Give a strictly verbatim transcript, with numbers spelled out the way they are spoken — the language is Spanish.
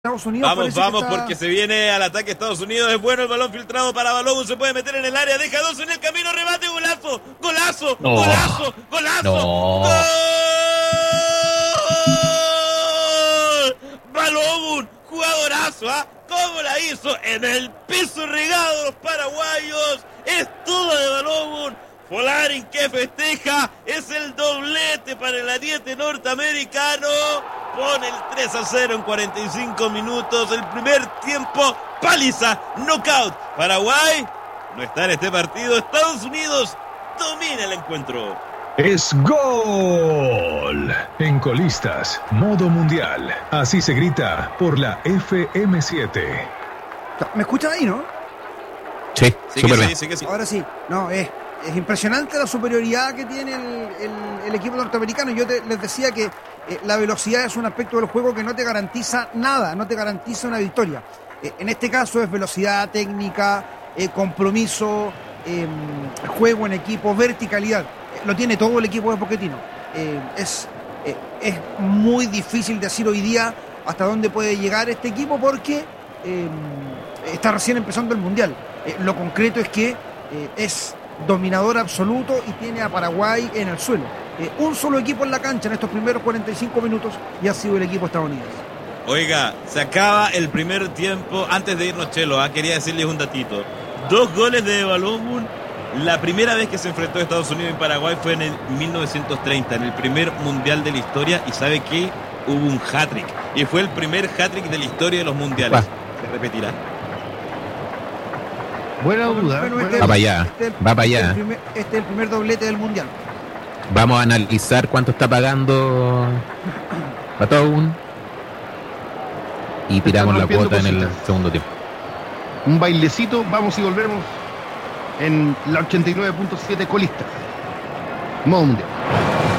Estados Unidos. Vamos, vamos, está... porque se viene al ataque Estados Unidos. Es bueno el balón filtrado para Balogun. Se puede meter en el área. Deja dos en el camino. Rebate. Golazo. Golazo. No. Golazo. Golazo. No. ¡Gol! Balogun. Jugadorazo. ¿Ah? ¿Cómo la hizo? En el piso regado los paraguayos. Es todo de Balogun. Folarin que festeja. Es el doblete para el ariete norteamericano. Pone el tres a cero en cuarenta y cinco minutos. El primer tiempo, paliza, knockout. Paraguay no está en este partido. Estados Unidos domina el encuentro. Es gol. En Colistas, modo mundial. Así se grita por la F M siete. ¿Me escuchan ahí, no? Sí, Sí súper que bien. sí, sí que sí. Ahora sí. No, es, es impresionante la superioridad que tiene el, el, el equipo norteamericano. Yo te, les decía que eh, la velocidad es un aspecto del juego que no te garantiza nada, no te garantiza una victoria. Eh, en este caso es velocidad, técnica, eh, compromiso, eh, juego en equipo, verticalidad. Eh, lo tiene todo el equipo de Pochettino. Eh, es, eh, es muy difícil decir hoy día hasta dónde puede llegar este equipo porque eh, está recién empezando el Mundial. Eh, lo concreto es que eh, es dominador absoluto y tiene a Paraguay en el suelo. Eh, un solo equipo en la cancha en estos primeros cuarenta y cinco minutos y ha sido el equipo estadounidense. Oiga, se acaba el primer tiempo. Antes de irnos, Chelo, ¿ah? quería decirles un datito. Dos goles de Balogun. La primera vez que se enfrentó a Estados Unidos y Paraguay fue en el mil novecientos treinta, en el primer mundial de la historia. Y sabe que hubo un hat-trick. Y fue el primer hat-trick de la historia de los mundiales. Se repetirá. Buena duda. Bueno, buena- este es- Va para allá, este es- va para este es allá. el primer- Este es el primer doblete del Mundial. Vamos a analizar cuánto está pagando Balogun y Se tiramos están la rompiendo cuota en el cositas. segundo tiempo. Un bailecito, vamos y volvemos en la ochenta y nueve punto siete Colistas. Modo mundial.